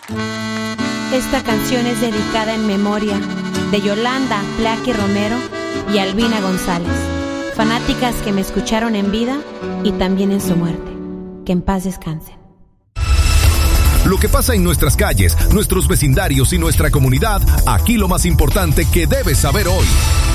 Esta canción es dedicada en memoria de Yolanda Plaqui Romero y Albina González, fanáticas que me escucharon en vida y también en su muerte. Que en paz descansen. Lo que pasa en nuestras calles, nuestros vecindarios y nuestra comunidad, aquí lo más importante que debes saber hoy.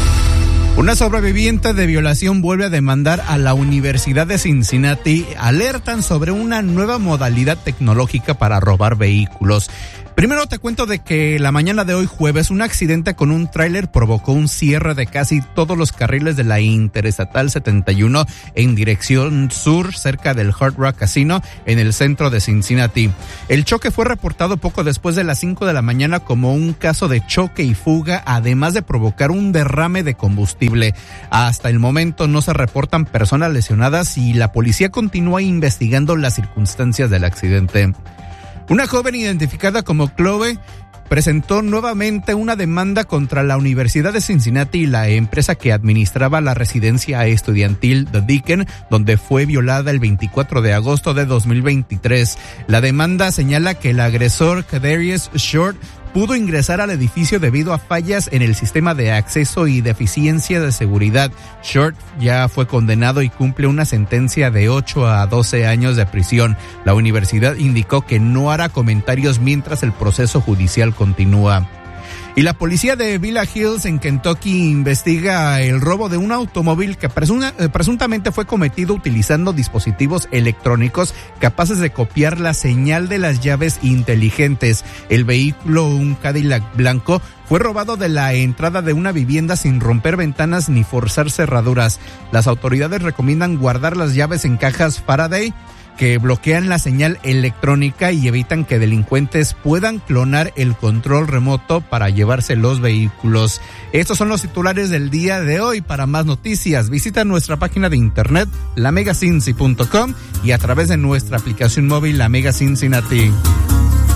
Una sobreviviente de violación vuelve a demandar a la Universidad de Cincinnati. Alertan sobre una nueva modalidad tecnológica para robar vehículos. Primero te cuento de que la mañana de hoy jueves un accidente con un tráiler provocó un cierre de casi todos los carriles de la Interestatal 71 en dirección sur cerca del Hard Rock Casino en el centro de Cincinnati. El choque fue reportado poco después de las 5 de la mañana como un caso de choque y fuga, además de provocar un derrame de combustible. Hasta el momento no se reportan personas lesionadas y la policía continúa investigando las circunstancias del accidente. Una joven identificada como Chloe presentó nuevamente una demanda contra la Universidad de Cincinnati y la empresa que administraba la residencia estudiantil The Deacon, donde fue violada el 24 de agosto de 2023. La demanda señala que el agresor, Kadarius Short, pudo ingresar al edificio debido a fallas en el sistema de acceso y deficiencia de seguridad. Short ya fue condenado y cumple una sentencia de 8 a 12 años de prisión. La universidad indicó que no hará comentarios mientras el proceso judicial continúa. Y la policía de Village Hills en Kentucky investiga el robo de un automóvil que presuntamente fue cometido utilizando dispositivos electrónicos capaces de copiar la señal de las llaves inteligentes. El vehículo, un Cadillac blanco, fue robado de la entrada de una vivienda sin romper ventanas ni forzar cerraduras. Las autoridades recomiendan guardar las llaves en cajas Faraday que bloquean la señal electrónica y evitan que delincuentes puedan clonar el control remoto para llevarse los vehículos. Estos son los titulares del día de hoy. Para más noticias, visita nuestra página de internet, lamegacincy.com, y a través de nuestra aplicación móvil, La Mega Cincinnati.